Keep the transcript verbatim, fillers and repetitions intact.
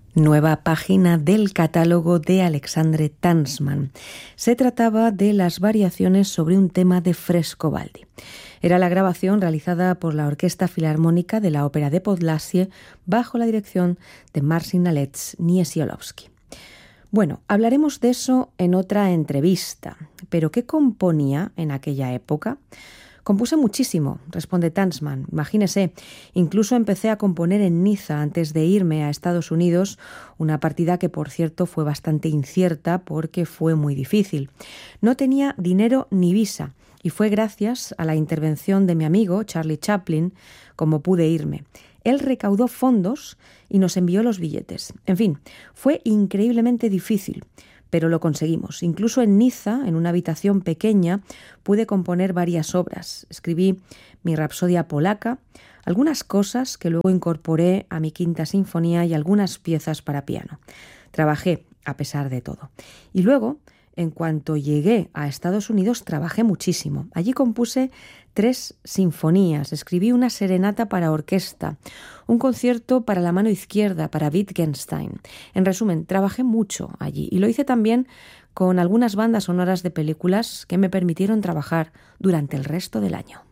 Nueva página del catálogo de Alexandre Tansman. Se trataba de las variaciones sobre un tema de Frescobaldi. Era la grabación realizada por la Orquesta Filarmónica de la Ópera de Podlasie bajo la dirección de Marcin Aleks-Niesiolowski. Bueno, hablaremos de eso en otra entrevista, pero ¿qué componía en aquella época? Compuse muchísimo, responde Tansman. Imagínese, incluso empecé a componer en Niza antes de irme a Estados Unidos, una partida que, por cierto, fue bastante incierta porque fue muy difícil. No tenía dinero ni visa y fue gracias a la intervención de mi amigo Charlie Chaplin como pude irme. Él recaudó fondos y nos envió los billetes. En fin, fue increíblemente difícil, pero lo conseguimos. Incluso en Niza, en una habitación pequeña, pude componer varias obras. Escribí mi Rapsodia polaca, algunas cosas que luego incorporé a mi Quinta Sinfonía y algunas piezas para piano. Trabajé a pesar de todo. Y luego, en cuanto llegué a Estados Unidos, trabajé muchísimo. Allí compuse tres sinfonías, escribí una serenata para orquesta, un concierto para la mano izquierda, para Wittgenstein. En resumen, trabajé mucho allí y lo hice también con algunas bandas sonoras de películas que me permitieron trabajar durante el resto del año.